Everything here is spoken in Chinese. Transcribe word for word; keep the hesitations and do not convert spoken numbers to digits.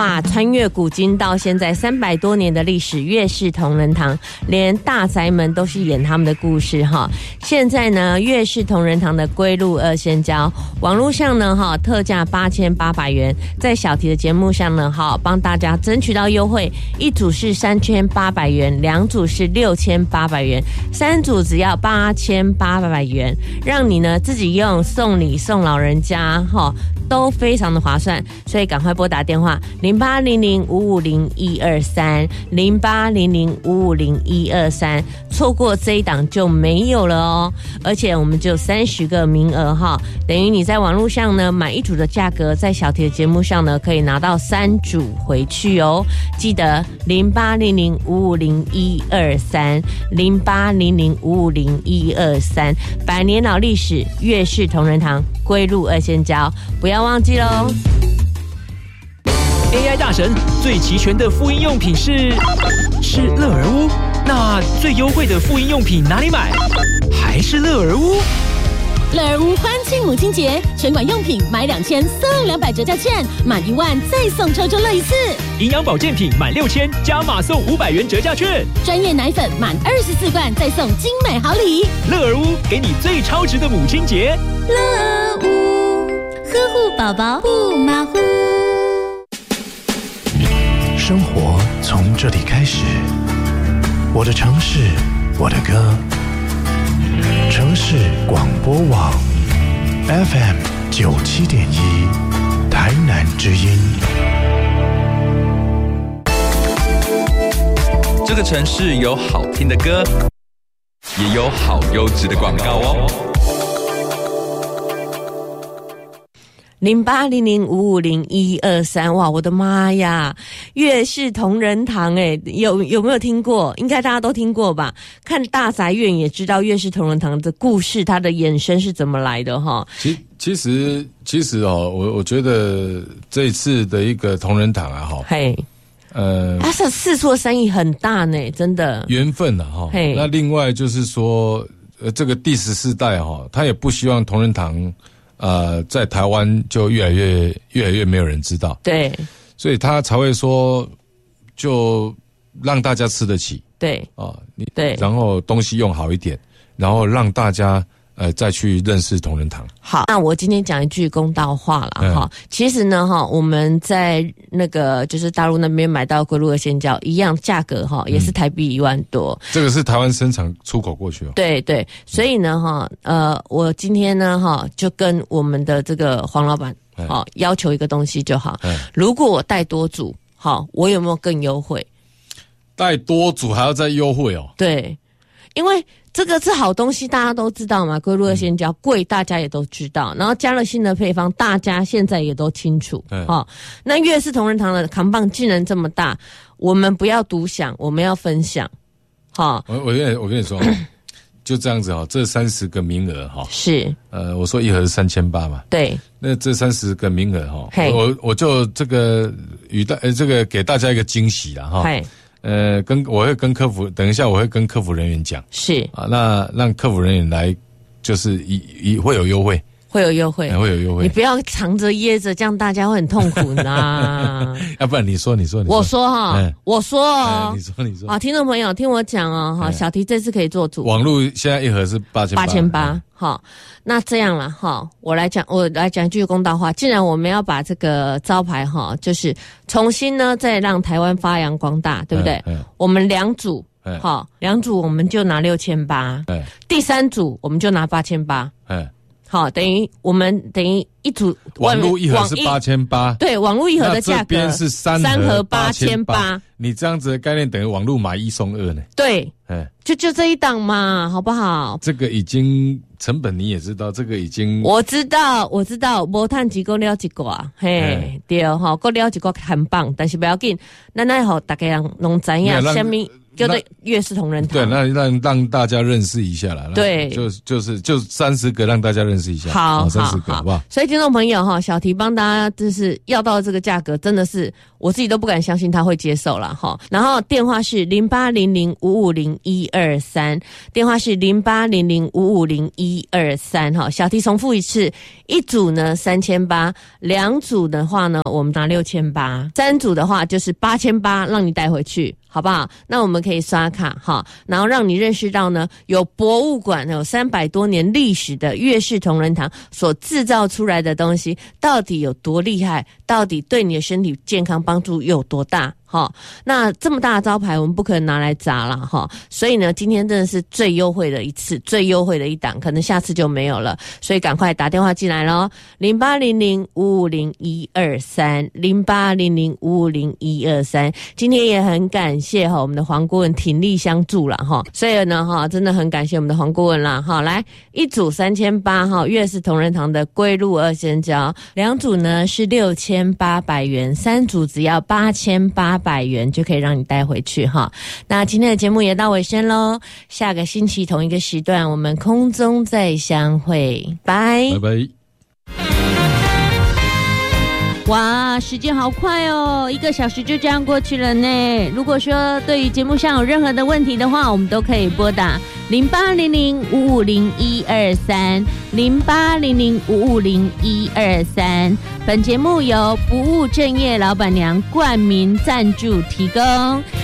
哇，穿越古今到现在三百多年的历史，月式同仁堂连大宅门都是演他们的故事哈。现在呢，月式同仁堂的龟鹿二仙胶，网络上呢哈特价八千八百元，在小题的节目上呢哈帮大家争取到优惠，一组是三千八百元，两组是六千八百元，三组只要八千八百元，让你呢自己用、送礼、送老人家哈都非常的划算，所以赶快拨打电话零八零零五五零一二三零八零零五五零一二三，错过这一档就没有了哦。而且我们只有三十个名额哈，等于你在网络上呢买一组的价格，在小题的节目上呢可以拿到三组回去哦。记得零八零零五五零一二三零八零零五五零一二三，百年老历史，月式同仁堂龟鹿二仙胶，不要忘记喽。 A I 大神最齐全的妇婴用品是是乐儿屋，那最优惠的妇婴用品哪里买？还是乐儿屋？ 乐儿屋欢庆母亲节，全馆用品买两千送两百折价券，满一万再送抽抽乐一次。 营养保健品满六千加码送五百元折价券。 专业奶粉满二十四罐再送精美好礼。 乐儿屋给你最超值的母亲节。 乐儿屋呵护宝宝不马虎。 生活从这里开始，我的城市，我的歌。城市广播网 F M 九七点一，台南之音。 这个城市有好听的歌，也有好优质的广告哦。 零八零零五五零一二三，哇，我的妈呀！月式同仁堂，哎，有有没有听过？应该大家都听过吧？看大宅院也知道月式同仁堂的故事，它的衍生是怎么来的哈。 其其实其实哦，我我觉得这一次的一个同仁堂啊，哈， 嘿，呃，它是四处生意很大呢，真的缘分啊，哈。那另外就是说，呃，这个第十四代哈，他也不希望同仁堂。呃，在台湾就越来越越来越没有人知道， 对， 所以他才会说，就让大家吃得起， 对啊、呃，你对， 然后东西用好一点，然后让大家呃再去认识同仁堂。 好，那我今天讲一句公道话了哈、嗯。其实呢哈，我们在那个就是大陆那边买到龟鹿二仙胶一样价格哈，也是台币一万多、嗯。 这个是台湾生产出口过去哦。 对对，所以呢哈，呃，我今天呢哈就跟我们的这个黄老板好、嗯、要求一个东西就好。嗯、如果我带多组，好，我有没有更优惠？ 带多组还要再优惠哦？ 对，因为。这个是好东西，大家都知道嘛。龟鹿二仙胶贵，大家也都知道。然后加了新的配方，大家现在也都清楚。哦，那月式同仁堂的扛棒竟然这么大，我们不要独享，我们要分享。好、哦， 我我跟你我跟你说，就这样子哈，这三十个名额哈， 是呃， 我说一盒是三千八嘛， 对。 那这三十个名额哈，我我就这个与大呃这个给大家一个惊喜啦哈。呃，跟我会跟客服，等一下我会跟客服人员讲， 是啊，那让客服人员来，就是以以会有优惠， 会有优惠、 欸，会有优惠。 你不要藏着掖着，这样大家会很痛苦的。 要不然你说，你说，你说我说哈，嗯、我说哦、 欸，你说，你说。 啊，听众朋友听我讲哦，哈、欸，小题这次可以做主。 网络现在一盒是八千八， 八千八，好，那这样了哈，我来讲，我来讲一句公道话。既然我们要把这个招牌哈，就是重新呢，再让台湾发扬光大，对不对？欸欸、我们两组，好，两组我们就拿六千八，第三组我们就拿八千八，好，等于我们等于一组网络一盒是八千八， 对，网络一盒的价格， 这边是三盒八千八，你这样子的概念等于网络买一送二呢？ 对，哎，就就这一档嘛，好不好？ 这个已经成本你也知道，这个已经我知道，我知道，无趁钱够了一个，嘿，对哈，够了一个很棒，但是不要紧，咱来好大家人拢知影什么。叫做月式同仁堂， 对，那让让大家认识一下啦。 对， 就就是就三十个让大家认识一下。 好， 三十个，好不好？ 所以听众朋友哈，小题帮大家就是要到这个价格，真的是我自己都不敢相信他会接受了哈。然后电话是零八零零五五零一二三，电话是零八零零五五零一二三哈。小题重复一次，一组呢三千八，两组的话呢我们拿六千八，三组的话就是八千八，让你带回去。好不好？那我们可以刷卡哈，然后让你认识到呢，有博物馆有三百多年历史的月式同仁堂所制造出来的东西到底有多厉害，到底对你的身体健康帮助有多大。哈，那这么大的招牌我们不可能拿来砸了哈，所以呢，今天真的是最优惠的一次，最优惠的一档，可能下次就没有了，所以赶快打电话进来咯，零八零零五五零一二三，零八零零五五零一二三。今天也很感谢哈我们的黄顾问鼎力相助了哈，所以呢哈真的很感谢我们的黄顾问啦哈，来一组三千八哈，月式同仁堂的龟鹿二仙胶，两组呢是六千八百元，三组只要八千八百元就可以让你带回去哈。那今天的节目也到尾声咯，下个星期同一个时段我们空中再相会，拜拜拜。 哇，时间好快哦，一个小时就这样过去了呢。如果说对于节目上有任何的问题的话，我们都可以拨打零八零零五五零一二三，零八零零五五零一二三。本节目由不务正业老板娘冠名赞助提供。